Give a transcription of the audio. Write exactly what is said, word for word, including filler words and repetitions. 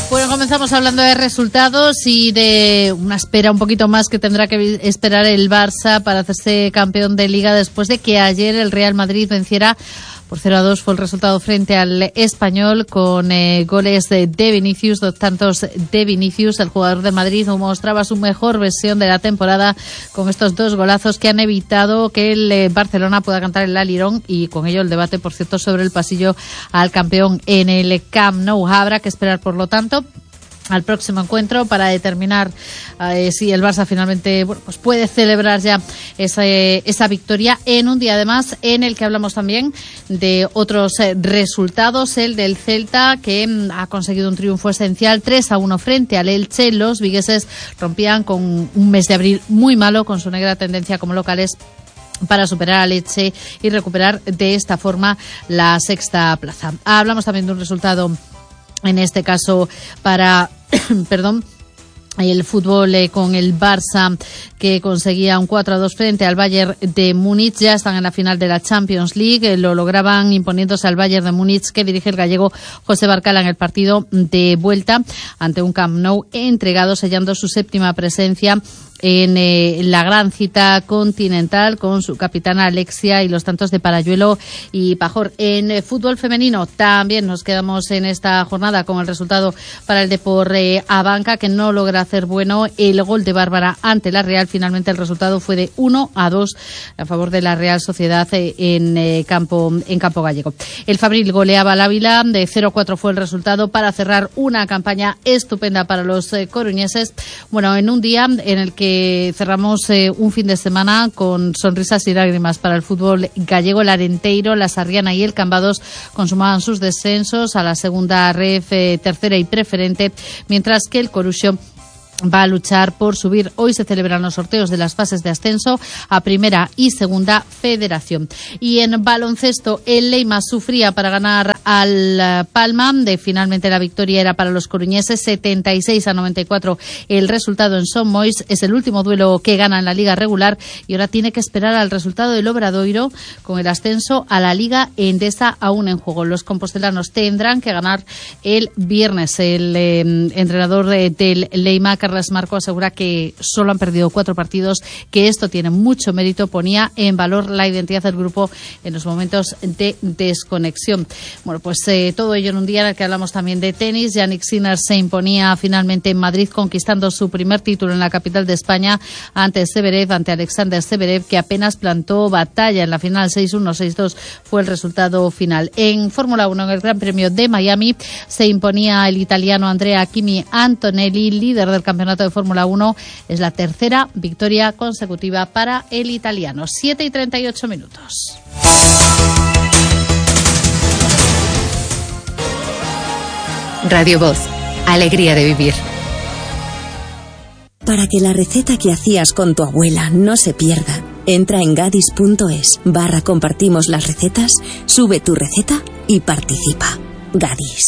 Bueno, comenzamos hablando de resultados y de una espera un poquito más que tendrá que esperar el Barça para hacerse campeón de Liga después de que ayer el Real Madrid venciera por cero a dos. Fue el resultado frente al Español con eh, goles de, de Vinicius, dos tantos de Vinicius. El jugador de Madrid mostraba su mejor versión de la temporada con estos dos golazos que han evitado que el eh, Barcelona pueda cantar el Alirón, y con ello el debate, por cierto, sobre el pasillo al campeón en el Camp Nou. Habrá que esperar, por lo tanto, al próximo encuentro para determinar eh, si el Barça finalmente bueno, pues puede celebrar ya esa, eh, esa victoria en un día además en el que hablamos también de otros eh, resultados. El del Celta, que mm, ha conseguido un triunfo esencial, tres a uno frente al Elche. Los vigueses rompían con un mes de abril muy malo, con su negra tendencia como locales, para superar al Elche y recuperar de esta forma la sexta plaza. Hablamos también de un resultado, en este caso para perdón el fútbol eh, con el Barça, que conseguía un cuatro a dos frente al Bayern de Múnich. Ya están en la final de la Champions League. Eh, lo lograban imponiéndose al Bayern de Múnich, que dirige el gallego José Barcala, en el partido de vuelta ante un Camp Nou entregado, sellando su séptima presencia en eh, la gran cita continental con su capitana Alexia y los tantos de Parayuelo y Pajor. En eh, fútbol femenino también nos quedamos en esta jornada con el resultado para el Depor eh, Abanca, que no logra hacer bueno el gol de Bárbara ante la Real. Finalmente el resultado fue de uno a dos a favor de la Real Sociedad eh, en, eh, campo, en campo gallego. El Fabril goleaba al Ávila, de cero a cuatro fue el resultado, para cerrar una campaña estupenda para los eh, coruñeses. Bueno, en un día en el que cerramos eh, un fin de semana con sonrisas y lágrimas para el fútbol gallego. El Arenteiro, la Sarriana y el Cambados consumaban sus descensos a la segunda ref, eh, tercera y preferente, mientras que el Coruxo va a luchar por subir. Hoy se celebran los sorteos de las fases de ascenso a primera y segunda federación. Y en baloncesto, el Leima sufría para ganar al Palma. De finalmente la victoria era para los coruñeses, setenta y seis a noventa y cuatro el resultado en Son Moix. Es el último duelo que gana en la liga regular y ahora tiene que esperar al resultado del Obradoiro con el ascenso a la Liga Endesa aún en juego. Los compostelanos tendrán que ganar el viernes. El eh, entrenador eh, del Leima, Carles Marco, asegura que solo han perdido cuatro partidos, que esto tiene mucho mérito. Ponía en valor la identidad del grupo en los momentos de desconexión. Bueno, pues eh, todo ello en un día en el que hablamos también de tenis. Jannik Sinner se imponía finalmente en Madrid, conquistando su primer título en la capital de España ante Zverev, ante Alexander Zverev, que apenas plantó batalla en la final. seis uno, seis dos fue el resultado final. En Fórmula uno, en el Gran Premio de Miami, se imponía el italiano Andrea Kimi Antonelli, líder del campeonato de Fórmula uno. Es la tercera victoria consecutiva para el italiano. siete y treinta y ocho minutos. Radio Voz, alegría de vivir. Para que la receta que hacías con tu abuela no se pierda, entra en gadis.es barra compartimos las recetas, sube tu receta y participa. Gadis,